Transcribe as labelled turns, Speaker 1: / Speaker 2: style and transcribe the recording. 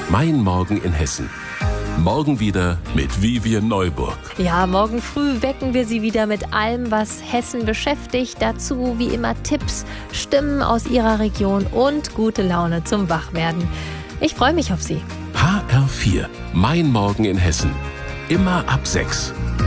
Speaker 1: Mein Morgen in Hessen. Morgen wieder mit Vivian Neuburg.
Speaker 2: Ja, morgen früh wecken wir Sie wieder mit allem, was Hessen beschäftigt. Dazu wie immer Tipps, Stimmen aus Ihrer Region und gute Laune zum Wachwerden. Ich freue mich auf Sie.
Speaker 1: HR4. Mein Morgen in Hessen. Immer ab 6.